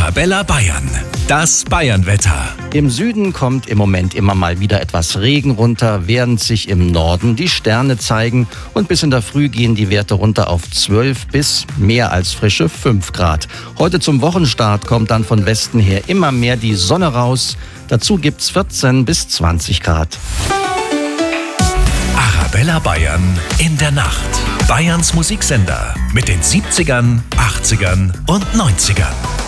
Arabella Bayern, das Bayernwetter. Im Süden kommt im Moment immer mal wieder etwas Regen runter, während sich im Norden die Sterne zeigen. Und bis in der Früh gehen die Werte runter auf 12 bis mehr als frische 5 Grad. Heute zum Wochenstart kommt dann von Westen her immer mehr die Sonne raus. Dazu gibt's 14 bis 20 Grad. Arabella Bayern in der Nacht. Bayerns Musiksender mit den 70ern, 80ern und 90ern.